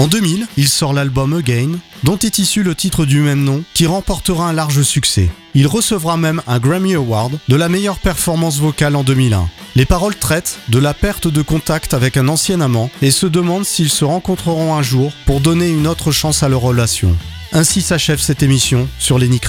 En 2000, il sort l'album Again, dont est issu le titre du même nom, qui remportera un large succès. Il recevra même un Grammy Award de la meilleure performance vocale en 2001. Les paroles traitent de la perte de contact avec un ancien amant et se demandent s'ils se rencontreront un jour pour donner une autre chance à leur relation. Ainsi s'achève cette émission sur Lenny Kravitz.